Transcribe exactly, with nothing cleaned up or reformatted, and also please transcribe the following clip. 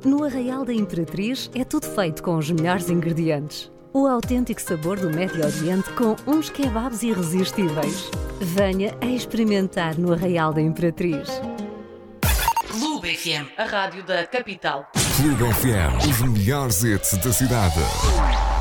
No Arraial da Imperatriz é tudo feito com os melhores ingredientes. O autêntico sabor do Médio Oriente com uns kebabs irresistíveis. Venha a experimentar no Arraial da Imperatriz. Clube F M, a rádio da capital. Clube F M, os melhores hits da cidade.